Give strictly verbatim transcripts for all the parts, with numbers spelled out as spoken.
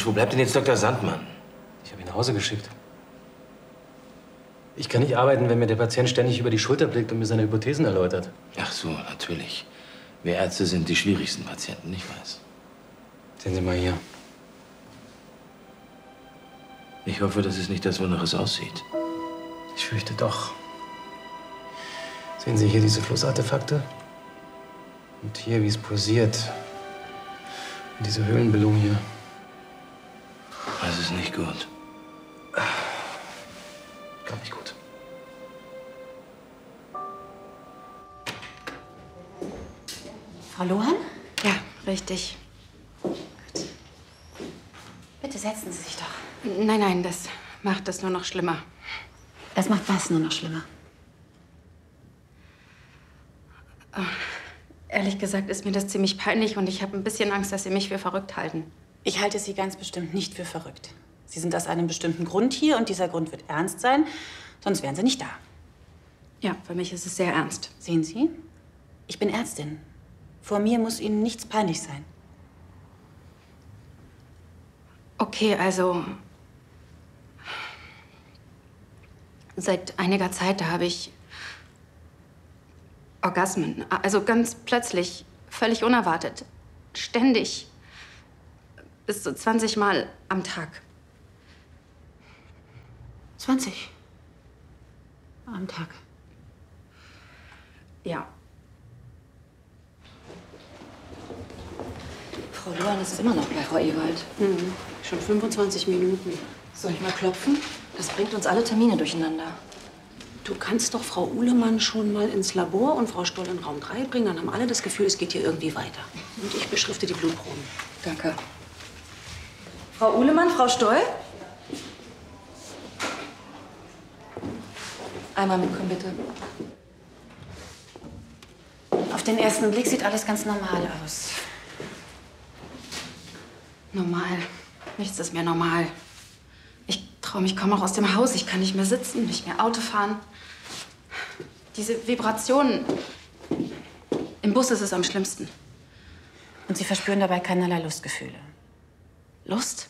Mensch, wo bleibt denn jetzt Doktor Sandmann? Ich habe ihn nach Hause geschickt. Ich kann nicht arbeiten, wenn mir der Patient ständig über die Schulter blickt und mir seine Hypothesen erläutert. Ach so, natürlich. Wir Ärzte sind die schwierigsten Patienten, ich weiß. Sehen Sie mal hier. Ich hoffe, das ist nicht das, wonach es aussieht. Ich fürchte doch. Sehen Sie hier diese Flussartefakte? Und hier, wie es pulsiert. Und diese Höhlenbildung hier. Das ist nicht gut. Gar nicht gut. Frau Lohan? Ja, richtig. Gut. Bitte setzen Sie sich doch. Nein, nein, das macht es nur noch schlimmer. Das macht was nur noch schlimmer? Oh, ehrlich gesagt ist mir das ziemlich peinlich und ich habe ein bisschen Angst, dass Sie mich für verrückt halten. Ich halte Sie ganz bestimmt nicht für verrückt. Sie sind aus einem bestimmten Grund hier und dieser Grund wird ernst sein, sonst wären Sie nicht da. Ja, für mich ist es sehr ernst. Sehen Sie? Ich bin Ärztin. Vor mir muss Ihnen nichts peinlich sein. Okay, also seit einiger Zeit, da habe ich Orgasmen. Also ganz plötzlich, völlig unerwartet. Ständig. Bis zu zwanzig Mal am Tag. zwanzig? Am Tag? Ja. Frau Lohan ist immer noch bei Frau Ewald. Mhm. Schon fünfundzwanzig Minuten. Soll ich mal klopfen? Das bringt uns alle Termine durcheinander. Du kannst doch Frau Uhlemann schon mal ins Labor und Frau Stoll in Raum drei bringen. Dann haben alle das Gefühl, es geht hier irgendwie weiter. Und ich beschrifte die Blutproben. Danke. Frau Uhlemann, Frau Stoll? Einmal mitkommen, bitte. Auf den ersten Blick sieht alles ganz normal aus. Normal. Nichts ist mehr normal. Ich traue mich kaum noch aus dem Haus. Ich kann nicht mehr sitzen, nicht mehr Auto fahren. Diese Vibrationen. Im Bus ist es am schlimmsten. Und Sie verspüren dabei keinerlei Lustgefühle? Lust?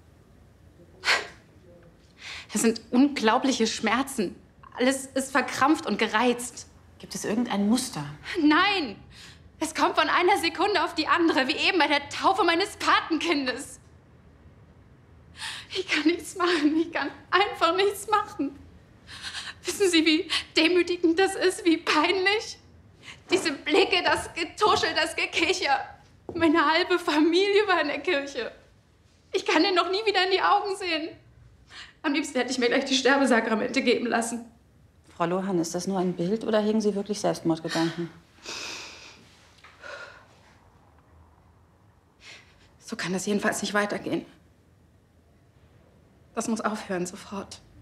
Das sind unglaubliche Schmerzen. Alles ist verkrampft und gereizt. Gibt es irgendein Muster? Nein! Es kommt von einer Sekunde auf die andere, wie eben bei der Taufe meines Patenkindes. Ich kann nichts machen. Ich kann einfach nichts machen. Wissen Sie, wie demütigend das ist, wie peinlich? Diese Blicke, das Getuschel, das Gekicher. Meine halbe Familie war in der Kirche. Ich kann den noch nie wieder in die Augen sehen. Am liebsten hätte ich mir gleich die Sterbesakramente geben lassen. Frau Lohan, ist das nur ein Bild oder hegen Sie wirklich Selbstmordgedanken? So kann das jedenfalls nicht weitergehen. Das muss aufhören, sofort.